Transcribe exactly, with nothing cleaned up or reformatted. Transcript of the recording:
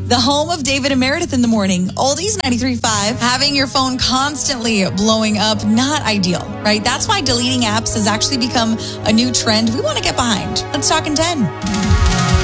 the home of David and Meredith in the morning. Oldies ninety-three point five. Having your phone constantly blowing up, not ideal, right? That's why deleting apps has actually become a new trend we want to get behind. Let's talk in ten.